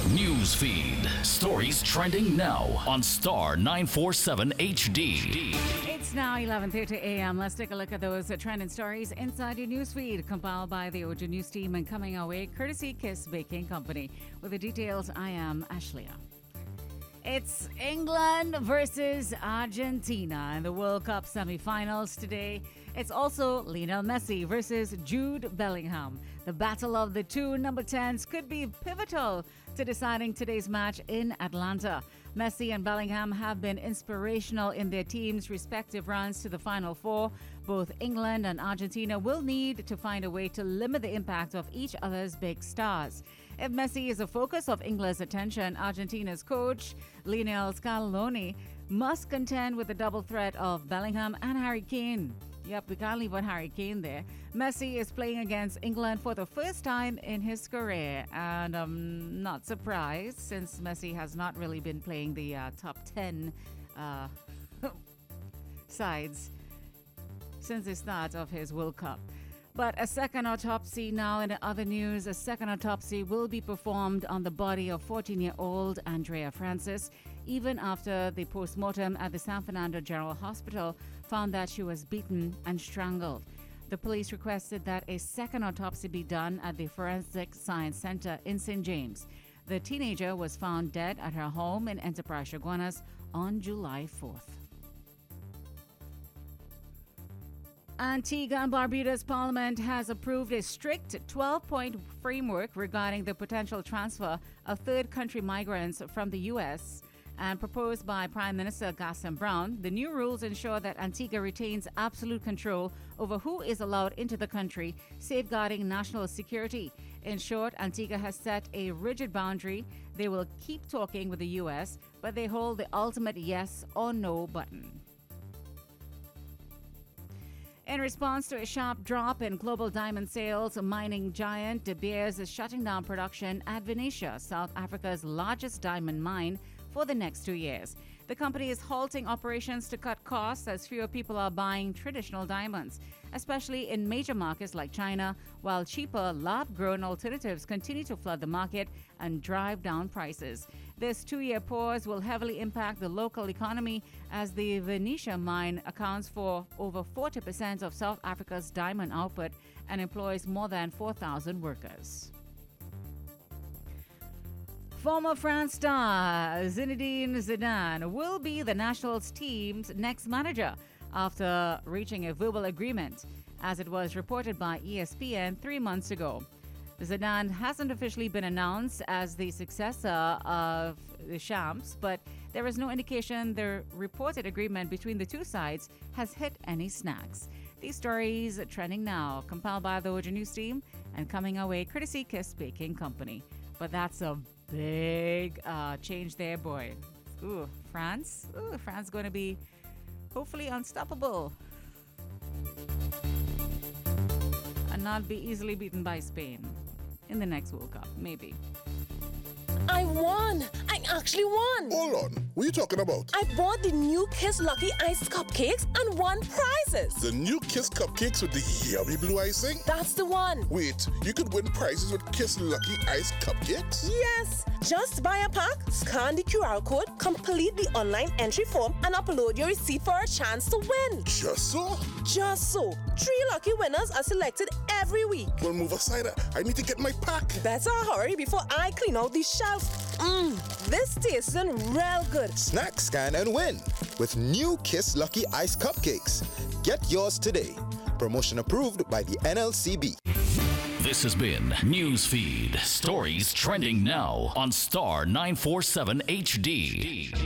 News feed. Stories trending now on Star 947 HD. It's now 11:30 a.m. Let's take a look at those trending stories inside your news feed, compiled by the Ojo News team and coming our way courtesy Kiss Baking Company. With the details, I am Ashleigh. It's England versus Argentina in the World Cup semi-finals today. It's also Lionel Messi versus Jude Bellingham. The battle of the two number 10s could be pivotal to deciding today's match in Atlanta. Messi and Bellingham have been inspirational in their teams' respective runs to the Final Four. Both England and Argentina will need to find a way to limit the impact of each other's big stars. If Messi is the focus of England's attention, Argentina's coach, Lionel Scaloni, must contend with the double threat of Bellingham and Harry Kane. Yep, we can't leave out Harry Kane there. Messi is playing against England for the first time in his career, and I'm not surprised since Messi has not really been playing the top 10 sides since the start of his World Cup. But a second autopsy now in the other news. A second autopsy will be performed on the body of 14-year-old Andrea Francis, even after the postmortem at the San Fernando General Hospital found that she was beaten and strangled. The police requested that a second autopsy be done at the Forensic Science Center in St. James. The teenager was found dead at her home in Enterprise, Chaguanas on July 4th. Antigua and Barbuda's parliament has approved a strict 12-point framework regarding the potential transfer of third country migrants from the U.S. and proposed by Prime Minister Gaston Brown. The new rules ensure that Antigua retains absolute control over who is allowed into the country, safeguarding national security. In short, Antigua has set a rigid boundary. They will keep talking with the U.S., but they hold the ultimate yes or no button. In response to a sharp drop in global diamond sales, mining giant De Beers is shutting down production at Venetia, South Africa's largest diamond mine, for the next 2 years. The company is halting operations to cut costs as fewer people are buying traditional diamonds, especially in major markets like China, while cheaper lab-grown alternatives continue to flood the market and drive down prices. This 2-year pause will heavily impact the local economy as the Venetia mine accounts for over 40% of South Africa's diamond output and employs more than 4,000 workers. Former France star Zinedine Zidane will be the national team's next manager after reaching a verbal agreement, as it was reported by ESPN 3 months ago. Zidane hasn't officially been announced as the successor of the Champs, but there is no indication the reported agreement between the two sides has hit any snags. These stories trending now, compiled by the Ojo News team and coming our way courtesy Kiss Baking Company. But that's a big change there, boy. Ooh, France. Ooh, France going to be hopefully unstoppable and not be easily beaten by Spain in the next World Cup, maybe. I won! I actually won! Hold on, what are you talking about? I bought the new Kiss Lucky Ice cupcakes and won prizes! The new Kiss cupcakes with the yummy blue icing? That's the one! Wait, you could win prizes with Kiss Lucky Ice cupcakes? Yes! Just buy a pack, scan the QR code, complete the online entry form, and upload your receipt for a chance to win! Just so? Just so! 3 lucky winners are selected every week. Well, move aside. I need to get my pack. Better hurry before I clean out the shelf. This tastes real good. Snack, scan, and win with new Kiss Lucky Ice Cupcakes. Get yours today. Promotion approved by the NLCB. This has been Newsfeed. Stories trending now on Star 947 HD.